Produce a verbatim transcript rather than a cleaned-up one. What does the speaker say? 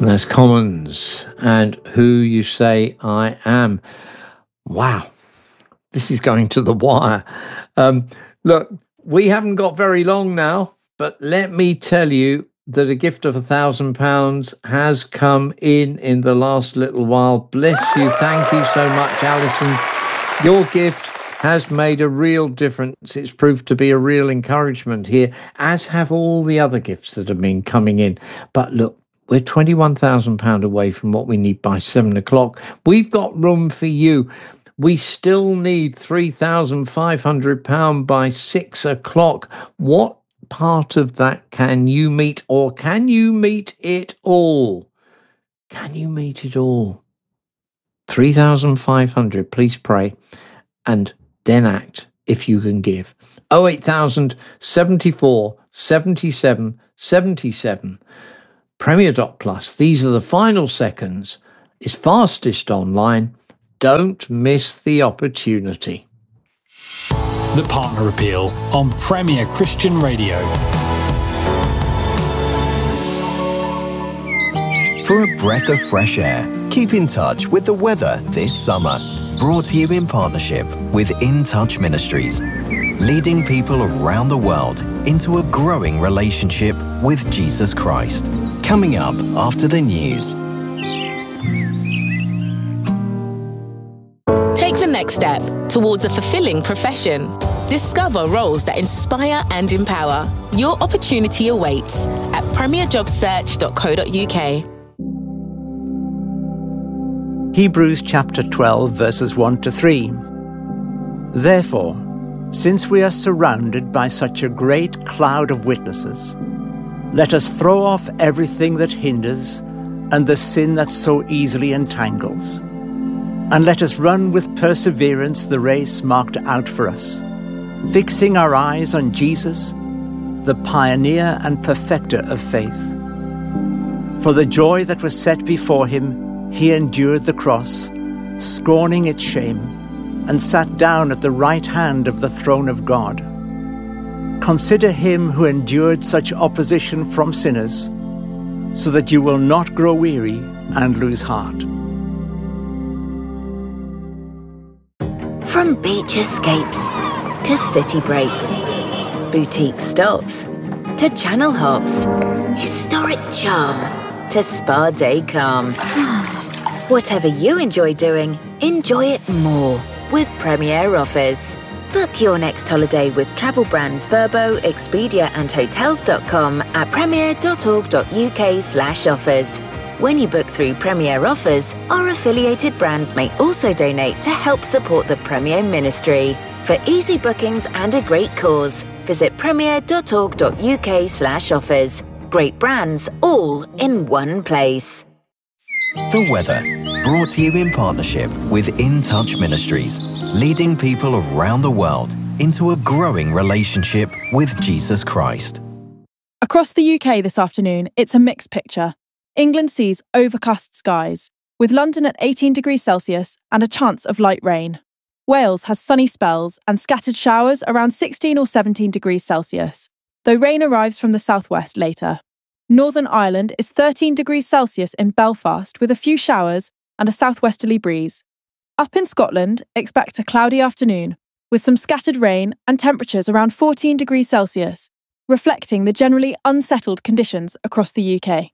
And there's Commons and Who You Say I Am. Wow, this is going to the wire. Um, look, we haven't got very long now, but let me tell you that a gift of a thousand pounds has come in in the last little while. Bless you. Thank you so much, Alison. Your gift has made a real difference. It's proved to be a real encouragement here, as have all the other gifts that have been coming in. But look, we're twenty-one thousand pounds away from what we need by seven o'clock. We've got room for you. We still need three thousand five hundred pounds by six o'clock. What part of that can you meet, or can you meet it all? Can you meet it all? three thousand five hundred, please pray, and then act if you can give. oh eight thousand, seventy-four, seventy-seven, seventy-seven. Premier dot plus. These are the final seconds. It's fastest online. Don't miss the opportunity. The Partner Appeal on Premier Christian Radio. For a breath of fresh air, keep in touch with the weather this summer. Brought to you in partnership with In Touch Ministries, leading people around the world into a growing relationship with Jesus Christ. Coming up after the news. Take the next step towards a fulfilling profession. Discover roles that inspire and empower. Your opportunity awaits at premier job search dot co dot uk. Hebrews chapter twelve, verses one to three. Therefore, since we are surrounded by such a great cloud of witnesses, let us throw off everything that hinders and the sin that so easily entangles. And let us run with perseverance the race marked out for us, fixing our eyes on Jesus, the pioneer and perfecter of faith. For the joy that was set before him, he endured the cross, scorning its shame, and sat down at the right hand of the throne of God. Consider him who endured such opposition from sinners, so that you will not grow weary and lose heart. From beach escapes to city breaks, boutique stops to channel hops, historic charm to spa day calm. Whatever you enjoy doing, enjoy it more with Premier Offers. Book your next holiday with travel brands Verbo, Expedia and Hotels dot com at premier dot org dot uk slash offers. When you book through Premier Offers, our affiliated brands may also donate to help support the Premier ministry. For easy bookings and a great cause, visit premier dot org dot uk slash offers. Great brands all in one place. The weather, brought to you in partnership with In Touch Ministries, leading people around the world into a growing relationship with Jesus Christ. Across the U K this afternoon, it's a mixed picture. England sees overcast skies, with London at eighteen degrees Celsius and a chance of light rain. Wales has sunny spells and scattered showers around sixteen or seventeen degrees Celsius, though rain arrives from the southwest later. Northern Ireland is thirteen degrees Celsius in Belfast with a few showers and a southwesterly breeze. Up in Scotland, expect a cloudy afternoon with some scattered rain and temperatures around fourteen degrees Celsius, reflecting the generally unsettled conditions across the U K.